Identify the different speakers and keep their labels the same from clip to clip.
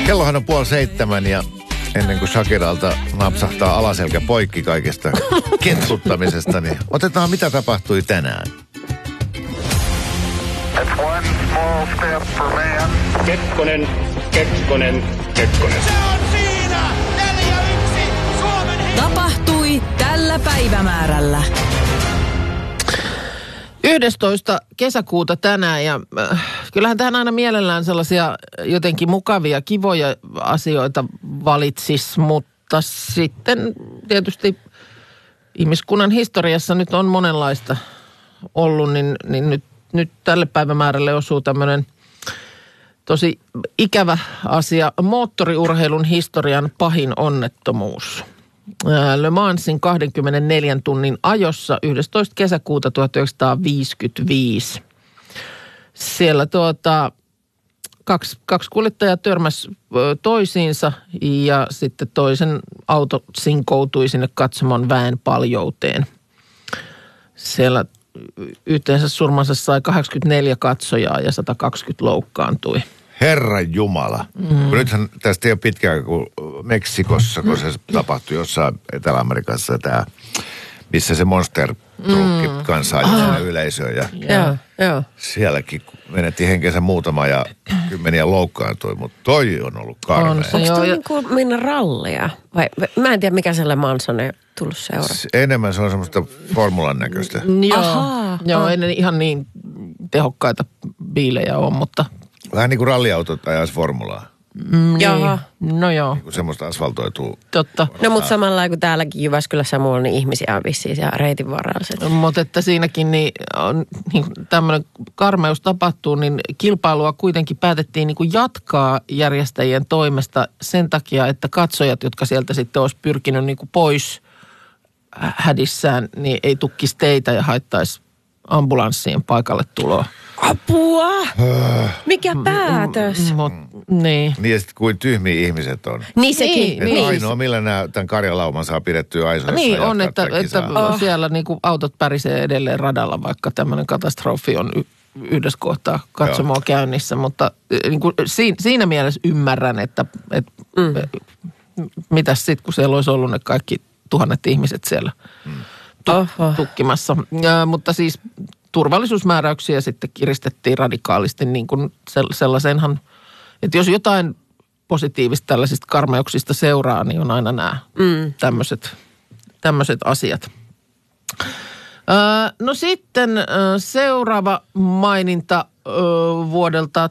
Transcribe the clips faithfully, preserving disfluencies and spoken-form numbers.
Speaker 1: Kellohan on puoli seitsemän ja ennen kuin Shakiralta napsahtaa alaselkä poikki kaikesta ketsuttamisesta, niin otetaan mitä tapahtui tänään.
Speaker 2: Kekkonen, Kekkonen, Kekkonen.
Speaker 3: Se on siinä! neljä yksi Suomen hi-
Speaker 4: Tapahtui tällä päivämäärällä.
Speaker 5: yhdestoista kesäkuuta tänään ja äh, kyllähän tähän aina mielellään sellaisia jotenkin mukavia, kivoja asioita valitsis, mutta sitten tietysti ihmiskunnan historiassa nyt on monenlaista ollut, niin, niin nyt, nyt tälle päivämäärälle osuu tämmöinen tosi ikävä asia, moottoriurheilun historian pahin onnettomuus. Le Mansin kaksikymmentäneljän tunnin ajossa yhdestoista kesäkuuta tuhatyhdeksänsataaviisikymmentäviisi. Siellä tuota, kaksi, kaksi kuljettajaa törmäsi toisiinsa ja sitten toisen auto sinkoutui sinne katsomon väen paljouteen. Siellä yhteensä surmansa sai kahdeksankymmentäneljä katsojaa ja sata kaksikymmentä loukkaantui.
Speaker 1: Herran Jumala. Mm. Nythän tästä ei ole pitkään kuin Meksikossa, kun se tapahtui jossain Etelä-Amerikassa tämä, missä se monster-trukki mm. kanssa ajoi yleisöön. Ja
Speaker 5: Joo, joo.
Speaker 1: sielläkin menetti henkensä muutama ja kymmeniä loukkaantui, mutta toi on ollut karmea.
Speaker 5: On se.
Speaker 6: Onko
Speaker 5: Joo,
Speaker 6: tuo
Speaker 5: ja-
Speaker 6: niin kuin mennä rallia? Vai, mä en tiedä, mikä selle Manson ei tullut seura.
Speaker 1: Enemmän se on semmoista formulan näköistä.
Speaker 5: Joo,
Speaker 6: Ahaa,
Speaker 5: joo
Speaker 6: ah.
Speaker 5: ei ne ihan niin tehokkaita biilejä ole, mutta
Speaker 1: Vähän niin kuin ralliautot ajaisi formulaa.
Speaker 5: mm,
Speaker 6: Jaha.
Speaker 5: niin. No joo,
Speaker 1: Kun semmoista asfaltoituu.
Speaker 5: totta.
Speaker 6: No mutta samalla lailla kuin täälläkin Jyväskylässä muualla, niin ihmisiä on vissiin siellä reitin varrella.
Speaker 5: Mutta että siinäkin niin on, niin tämmöinen karmeus tapahtuu, niin kilpailua kuitenkin päätettiin niin kuin jatkaa järjestäjien toimesta sen takia, että katsojat, jotka sieltä sitten olisi pyrkinyt niin kuin pois hädissään, niin ei tukkisi teitä ja haittaisi ambulanssien paikalle tuloa.
Speaker 6: Apua! Mikä päätös?
Speaker 5: Mut, niin.
Speaker 1: Niin ja sitten kuin tyhmiä ihmiset on.
Speaker 6: Niin sekin.
Speaker 5: Niin,
Speaker 1: Että
Speaker 6: Niin.
Speaker 1: ainoa, millä nämä, tämän karjalauman saa pidettyä aisoissa.
Speaker 5: Niin on,
Speaker 1: jatkaa
Speaker 5: että,
Speaker 1: tätä
Speaker 5: että
Speaker 1: kisaa.
Speaker 5: oh. siellä niin kuin autot pärisee edelleen radalla, vaikka tämmöinen katastrofi on y- yhdessä kohtaa katsomoa käynnissä. Mutta niin kuin, siinä, siinä mielessä ymmärrän, että, että mm. mitäs sitten, kun siellä olisi ollut ne kaikki tuhannet ihmiset siellä
Speaker 1: Mm.
Speaker 5: tu- tukkimassa. Ja, mutta siis turvallisuusmääräyksiä sitten kiristettiin radikaalisti niin kuin sellaisenhan, että jos jotain positiivista tällaisista karmeuksista seuraa, niin on aina nämä mm. tämmöiset, tämmöiset asiat. Öö, no sitten öö, seuraava maininta öö, vuodelta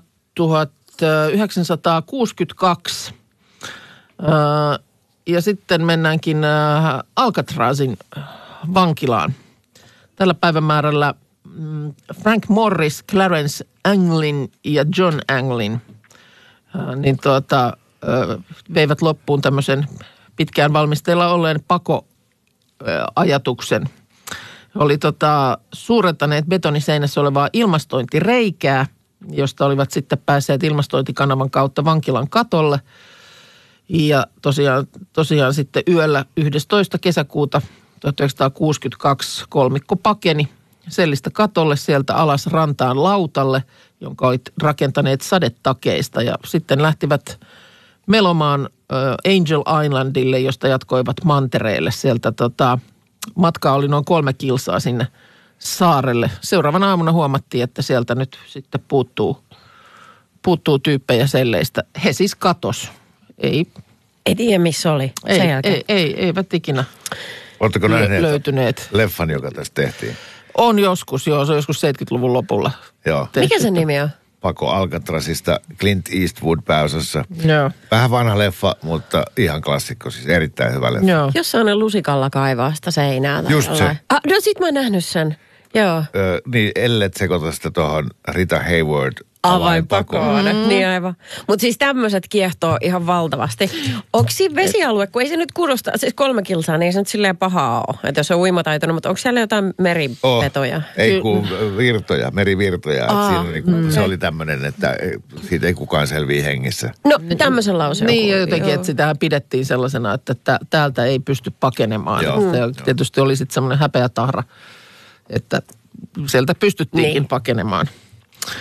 Speaker 5: tuhatyhdeksänsataakuusikymmentäkaksi. Öö, ja sitten mennäänkin öö, Alcatrazin vankilaan. Tällä päivämäärällä mm, Frank Morris, Clarence Anglin ja John Anglin äh, niin tuota, äh, veivät loppuun tämmöisen pitkään valmisteilla olleen pakoajatuksen. Oli tota, suurentaneet betoniseinässä olevaa ilmastointireikää, josta olivat sitten päässeet ilmastointikanavan kautta vankilan katolle. Ja tosiaan, tosiaan sitten yöllä yhdestoista kesäkuuta tuhatyhdeksänsataakuusikymmentäkaksi kolmikko pakeni sellistä katolle sieltä alas rantaan lautalle, jonka olit rakentaneet sadetakeista. Ja sitten lähtivät melomaan äh, Angel Islandille, josta jatkoivat mantereelle. Sieltä tota, matkaa oli noin kolme kilsaa sinne saarelle. Seuraavana aamuna huomattiin, että sieltä nyt sitten puuttuu, puuttuu tyyppejä selleistä. He siis katos. Ei,
Speaker 6: Ei tiedä, missä oli
Speaker 5: ei,
Speaker 6: sen jälkeen.
Speaker 5: ei, ei, eivät ikinä
Speaker 1: Oletteko
Speaker 5: lö-
Speaker 1: nähneet
Speaker 5: löytyneet.
Speaker 1: leffan, joka tästä tehtiin?
Speaker 5: On joskus, joo. Se on joskus seitsemänkymmentäluvun lopulla.
Speaker 1: Joo.
Speaker 5: tehty.
Speaker 6: Mikä sen nimi on?
Speaker 1: Pako Alcatrazista, Clint Eastwood pääosassa.
Speaker 5: Joo.
Speaker 1: Vähän vanha leffa, mutta ihan klassikko, siis erittäin hyvä leffa.
Speaker 5: Joo.
Speaker 6: Jossain on lusikalla kaivaa sitä seinää. Tai
Speaker 1: Just se.
Speaker 6: jollain. Ah, no sit mä oon nähnyt sen. Joo.
Speaker 1: Ö, niin, ellet sekoita sitä tuohon Rita Hayward
Speaker 6: Avainpakoon. Mm. Niin aivan. Mutta siis tämmöiset kiehtoo ihan valtavasti. Onko siinä vesialue, kun ei se nyt kuulosta, siis kolme kilsaa, niin ei se nyt silleen pahaa ole. Että jos on uimataitoinen, mutta onko siellä jotain meripetoja?
Speaker 1: Oh, ei kun virtoja, merivirtoja.
Speaker 6: Aa,
Speaker 1: Siinä niinku, mm. Se oli tämmöinen, että siitä ei kukaan selviä hengissä.
Speaker 6: No tämmöisen lauseen.
Speaker 5: Niin ja jotenkin, että sitähän pidettiin sellaisena, että tä- täältä ei pysty pakenemaan.
Speaker 1: Joo.
Speaker 5: Että ja tietysti oli sitten semmoinen häpeä tahra, että sieltä pystyttiinkin
Speaker 6: Niin.
Speaker 5: pakenemaan.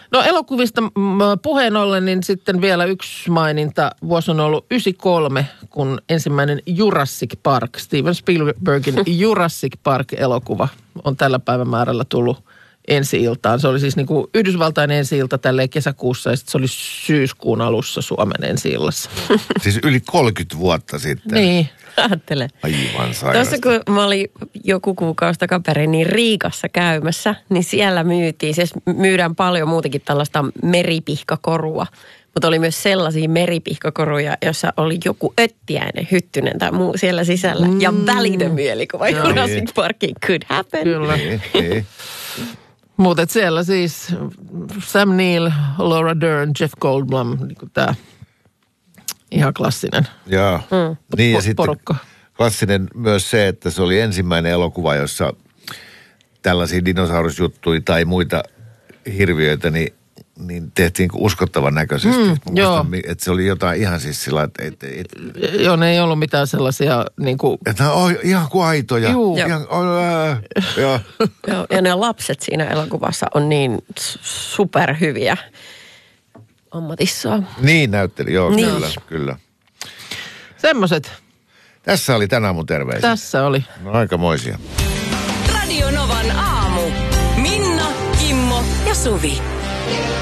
Speaker 5: No elokuvista mm, puheen ollen, niin sitten vielä yksi maininta. Vuosi on ollut yhdeksänkymmentäkolme, kun ensimmäinen Jurassic Park, Steven Spielbergin Jurassic Park-elokuva on tällä päivämäärällä tullut ensi-iltaan. Se oli siis niin kuin Yhdysvaltain ensi-ilta tälleen kesäkuussa ja sitten se oli syyskuun alussa Suomen ensi-illassa.
Speaker 1: Siis yli kolmekymmentä vuotta sitten.
Speaker 5: Niin.
Speaker 6: Ajattele.
Speaker 1: Aivan sairasta.
Speaker 6: Tuossa kun mä olin joku kuukausi takaperin niin Riikassa käymässä, niin siellä myytiin, siis myydään paljon muutenkin tällaista meripihkakorua. Mutta oli myös sellaisia meripihkakoruja, jossa oli joku öttiäinen, hyttynen tai muu siellä sisällä. Mm. Ja välitön mielikuva Jurassic Parkin could happen.
Speaker 5: Kyllä.
Speaker 1: Niin, niin.
Speaker 5: Mutta siellä siis Sam Neill, Laura Dern, Jeff Goldblum, niin kuin tämä ihan klassinen
Speaker 1: Joo.
Speaker 6: Mm.
Speaker 1: Niin ja
Speaker 5: po-
Speaker 1: sitten
Speaker 5: porukka.
Speaker 1: klassinen myös se, että se oli ensimmäinen elokuva, jossa tällaisia dinosaurusjuttuja tai muita hirviöitä, niin, niin tehtiin uskottavan näköisesti.
Speaker 5: Mm,
Speaker 1: Muistan,
Speaker 5: joo.
Speaker 1: että se oli jotain ihan siis sillä, että... että, että
Speaker 5: Joo, ne ei ollut mitään sellaisia niin kuin...
Speaker 1: että nämä on ihan kuin aitoja.
Speaker 5: Juu.
Speaker 1: Ihan, äh, joo.
Speaker 6: Joo, ja ne lapset siinä elokuvassa on niin superhyviä ammatissaan.
Speaker 1: Niin näytteli, joo,
Speaker 6: Niin.
Speaker 1: kyllä, kyllä.
Speaker 5: Semmoiset
Speaker 1: Tässä oli tänään mun terveisiä.
Speaker 5: tässä oli.
Speaker 1: No aikamoisia.
Speaker 4: Radio Novan aamu. Minna, Kimmo ja Suvi.